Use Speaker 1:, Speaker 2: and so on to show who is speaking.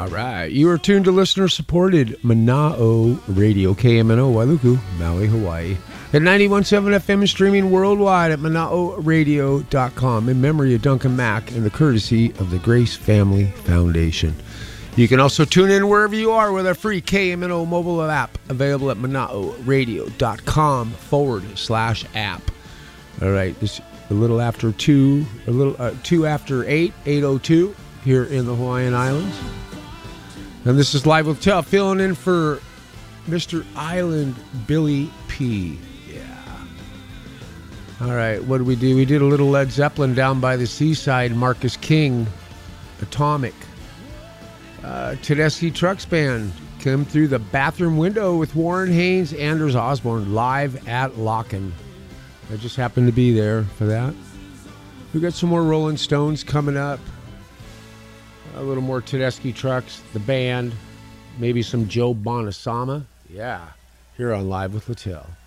Speaker 1: All right. You are tuned to listener-supported Mana'o Radio, KMNO, Wailuku, Maui, Hawaii. At 91.7 FM and streaming worldwide at mana'oradio.com in memory of Duncan Mack and the courtesy of the Grace Family Foundation. You can also tune in wherever you are with our free KMNO mobile app available at mana'oradio.com/app. All right. This a little after 2 after 8, 8:02 here in the Hawaiian Islands. And this is Live with Tell, filling in for Mr. Island Billy P. Yeah. All right, what did we do? We did a little Led Zeppelin Down by the Seaside, Marcus King, Atomic. Tedeschi Trucks Band came through the bathroom window with Warren Haynes, Anders Osborne, live at Locken. I just happened to be there for that. We got some more Rolling Stones coming up. A little more Tedeschi Trucks, the band, maybe some Joe Bonasama. Yeah, here on Live with Littell.